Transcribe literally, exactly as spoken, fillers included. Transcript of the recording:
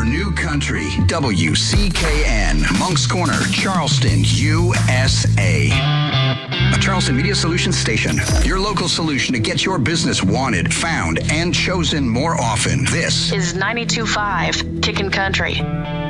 New Country, W C K N, Moncks Corner, Charleston, U S A. A Charleston Media Solutions station. Your local solution to get your business wanted, found, and chosen more often. This is ninety-two point five Kickin' Country.